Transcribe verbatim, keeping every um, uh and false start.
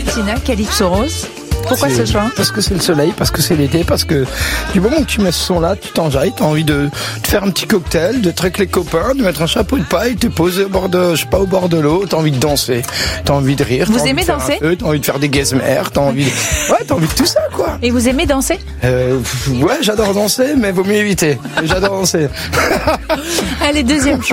Tina, Calypso Rose. Pourquoi c'est, ce choix? Parce que c'est le soleil, parce que c'est l'été, parce que du moment que tu mets ce son-là, tu t'enjailles, t'as envie de, de faire un petit cocktail, de avec les copains, de mettre un chapeau de paille, te poser au bord de, je sais pas, au bord de l'eau, t'as envie de danser, t'as envie de rire. Vous aimez danser? Feu, t'as envie de faire des gazmers, t'as envie de... Ouais, t'as envie de tout ça, quoi. Et vous aimez danser? Euh, ouais, j'adore danser, mais vaut mieux éviter. J'adore danser. Allez, deuxième choix.